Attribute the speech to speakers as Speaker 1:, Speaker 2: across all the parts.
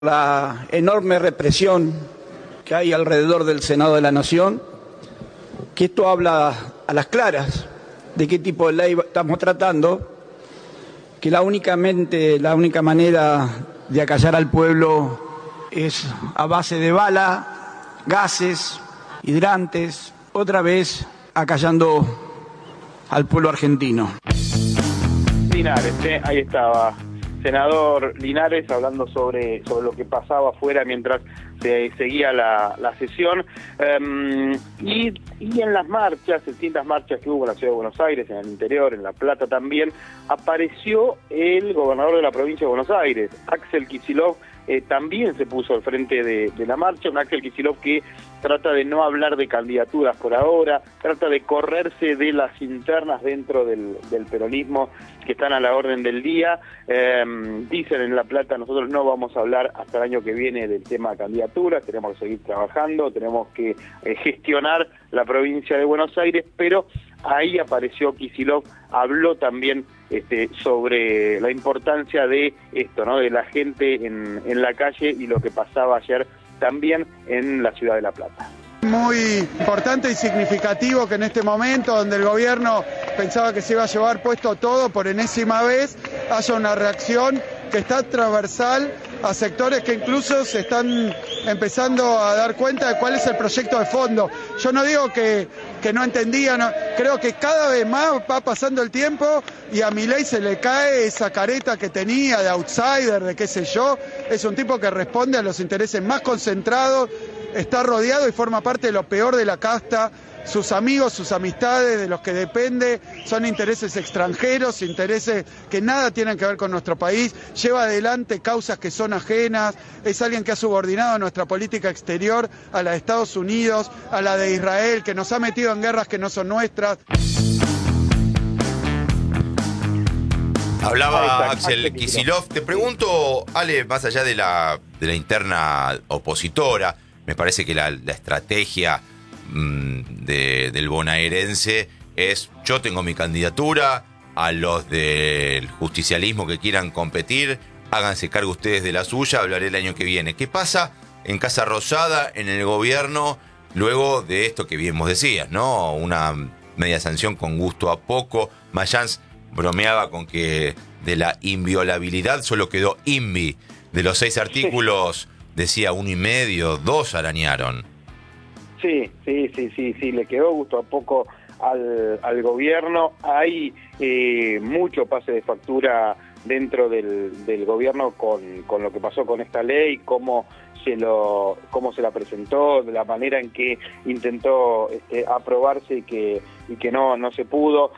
Speaker 1: La enorme represión que hay alrededor del Senado de la Nación, que esto habla a las claras de qué tipo de ley estamos tratando, que la única manera de acallar al pueblo es a base de bala, gases, hidrantes, otra vez acallando al pueblo argentino.
Speaker 2: Linares, ahí estaba. Senador Linares hablando sobre lo que pasaba afuera mientras se seguía la sesión. Y en las marchas, distintas marchas que hubo en la ciudad de Buenos Aires, en el interior, en La Plata también, apareció el gobernador de la provincia de Buenos Aires, Axel Kicillof. También se puso al frente de la marcha, un Axel Kicillof que trata de no hablar de candidaturas por ahora, trata de correrse de las internas dentro del peronismo que están a la orden del día. Dicen en La Plata, nosotros no vamos a hablar hasta el año que viene del tema de candidaturas, tenemos que seguir trabajando, tenemos que gestionar la provincia de Buenos Aires, pero ahí apareció Kicillof, habló también sobre la importancia de esto, ¿no? De la gente en la calle y lo que pasaba ayer también en la ciudad de La Plata.
Speaker 3: Muy importante y significativo que en este momento, donde el gobierno pensaba que se iba a llevar puesto todo por enésima vez, haya una reacción que está transversal a sectores que incluso se están empezando a dar cuenta de cuál es el proyecto de fondo. Yo no digo que no entendían, no, creo que cada vez más va pasando el tiempo y a Milei se le cae esa careta que tenía de outsider, de qué sé yo. Es un tipo que responde a los intereses más concentrados, está rodeado y forma parte de lo peor de la casta. Sus amigos, sus amistades, de los que depende, son intereses extranjeros, intereses que nada tienen que ver con nuestro país, lleva adelante causas que son ajenas, es alguien que ha subordinado nuestra política exterior a la de Estados Unidos, a la de Israel, que nos ha metido en guerras que no son nuestras.
Speaker 4: Hablaba Axel Kicillof. Te pregunto, Ale, más allá de la interna opositora, me parece que la estrategia del bonaerense es: yo tengo mi candidatura, a los del justicialismo que quieran competir, háganse cargo ustedes de la suya, hablaré el año que viene. ¿Qué pasa en Casa Rosada, en el gobierno, luego de esto que bien vos decías, ¿no? Una media sanción con gusto a poco. Mayans bromeaba con que de la inviolabilidad solo quedó invi. De los 6 artículos, decía 1,5, 2 arañaron.
Speaker 2: Sí, le quedó gusto a poco al gobierno. Hay mucho pase de factura dentro del gobierno con lo que pasó con esta ley, cómo se la presentó, de la manera en que intentó aprobarse y que no se pudo.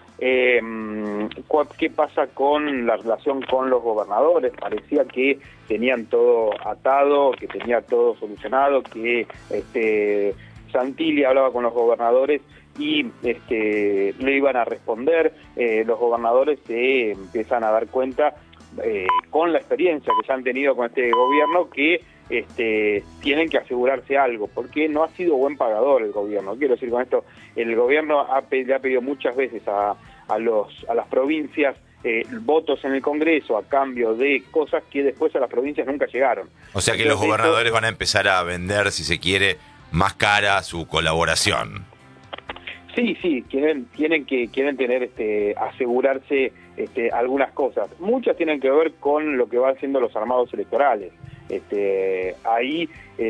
Speaker 2: ¿Qué pasa con la relación con los gobernadores? Parecía que tenían todo atado, que tenía todo solucionado, que Santilli hablaba con los gobernadores y le iban a responder. Los gobernadores se empiezan a dar cuenta, con la experiencia que ya han tenido con este gobierno, que tienen que asegurarse algo, porque no ha sido buen pagador el gobierno. Quiero decir con esto, el gobierno le ha pedido muchas veces a las provincias votos en el Congreso a cambio de cosas que después a las provincias nunca llegaron. O sea que
Speaker 4: los gobernadores van a empezar a vender, si se quiere, más cara su colaboración.
Speaker 2: Sí, quieren tener, asegurarse algunas cosas. Muchas tienen que ver con lo que van haciendo los armados electorales. Ahí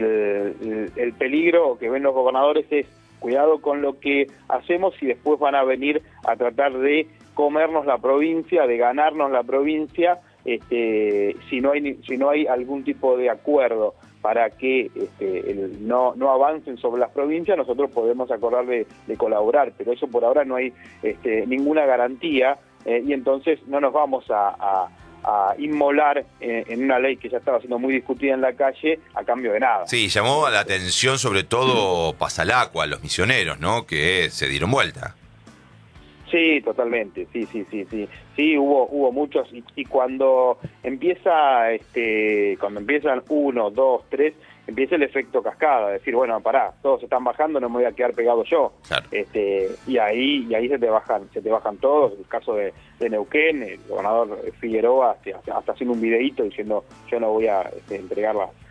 Speaker 2: el peligro que ven los gobernadores es: cuidado con lo que hacemos y después van a venir a tratar de comernos la provincia, de ganarnos la provincia, si no hay algún tipo de acuerdo para que no avancen sobre las provincias. Nosotros podemos acordar de colaborar, pero eso por ahora no hay ninguna garantía, y entonces no nos vamos a inmolar en una ley que ya estaba siendo muy discutida en la calle a cambio de nada.
Speaker 4: Sí, llamó la atención sobre todo Pasalacua, los misioneros, ¿no? Que se dieron vuelta.
Speaker 2: Sí, totalmente, sí, hubo muchos y cuando empiezan 1, 2, 3, empieza el efecto cascada, decir, bueno, pará, todos están bajando, no me voy a quedar pegado yo.
Speaker 4: Claro.
Speaker 2: Y ahí se te bajan todos. El caso de Neuquén, el gobernador Figueroa hasta haciendo un videíto diciendo, yo no voy a entregar